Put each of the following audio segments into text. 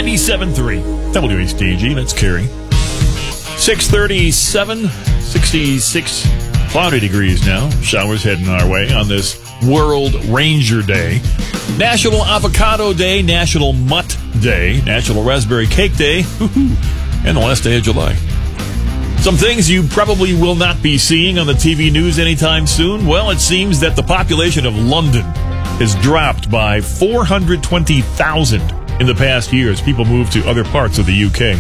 97.3 WHDG. That's Carrie. 6:37, 66 cloudy degrees now. Showers heading our way on this World Ranger Day. National Avocado Day, National Mutt Day, National Raspberry Cake Day, and the last day of July. Some things you probably will not be seeing on the TV news anytime soon. Well, it seems that the population of London has dropped by 420,000 in the past year as people move to other parts of the UK.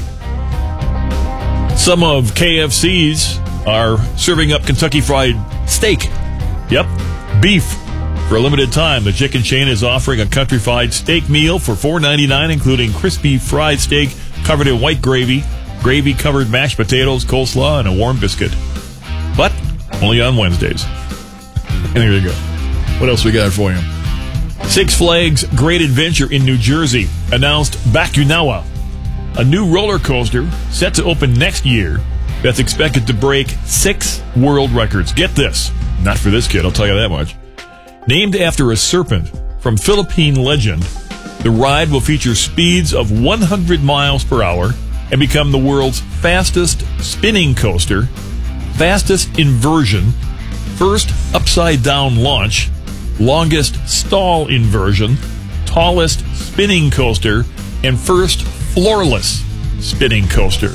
Some of KFC's are serving up Kentucky Fried Steak. Yep, beef. For a limited time, the chicken chain is offering a country fried steak meal for $4.99, including crispy fried steak covered in white gravy, gravy-covered mashed potatoes, coleslaw, and a warm biscuit. But only on Wednesdays. And there you go. What else we got for you? Six Flags Great Adventure in New Jersey announced Bakunawa, a new roller coaster set to open next year that's expected to break 6 world records. Get this. Not for this kid, I'll tell you that much. Named after a serpent from Philippine legend, the ride will feature speeds of 100 miles per hour and become the world's fastest spinning coaster, fastest inversion, first upside-down launch, longest stall inversion, tallest spinning coaster, and first floorless spinning coaster.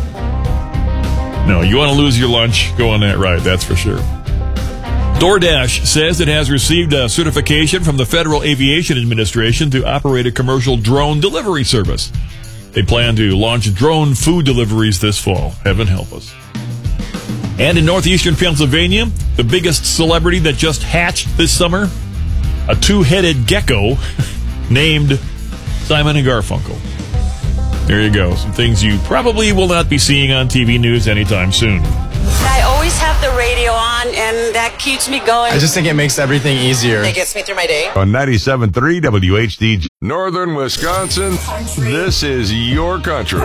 No, you want to lose your lunch, go on that ride, that's for sure. DoorDash says it has received a certification from the Federal Aviation Administration to operate a commercial drone delivery service. They plan to launch drone food deliveries this fall. Heaven help us. And in northeastern Pennsylvania, the biggest celebrity that just hatched this summer, a 2-headed gecko named Simon and Garfunkel. There you go. Some things you probably will not be seeing on TV news anytime soon. I always have the radio on, and that keeps me going. I just think it makes everything easier. It gets me through my day. On 97.3 WHDG. Northern Wisconsin, this is your country.